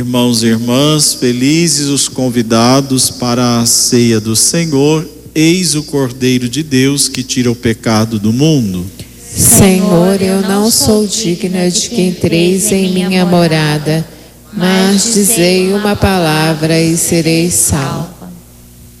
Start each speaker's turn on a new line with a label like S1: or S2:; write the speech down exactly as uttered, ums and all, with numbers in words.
S1: Irmãos e irmãs, felizes os convidados para a ceia do Senhor. Eis o Cordeiro de Deus que tira o pecado do mundo.
S2: Senhor, eu não sou digna de que entreis em minha morada, mas dizei uma palavra e serei salvo.